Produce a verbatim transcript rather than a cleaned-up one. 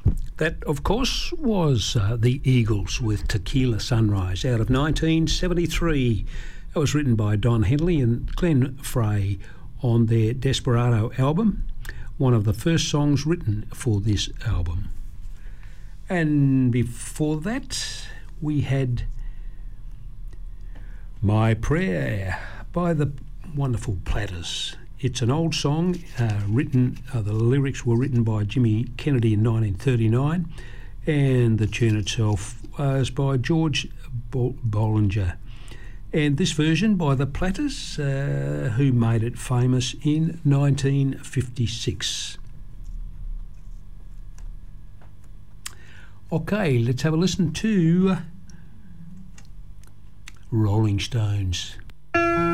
That, of course, was uh, the Eagles with Tequila Sunrise out of nineteen seventy-three. That was written by Don Henley and Glenn Frey on their Desperado album, one of the first songs written for this album. And before that, we had My Prayer by the wonderful Platters. It's an old song, uh, written, uh, the lyrics were written by Jimmy Kennedy in nineteen thirty-nine, and the tune itself was by George Bol- Bollinger. And this version by the Platters, uh, who made it famous in nineteen fifty-six. Okay, let's have a listen to Rolling Stones.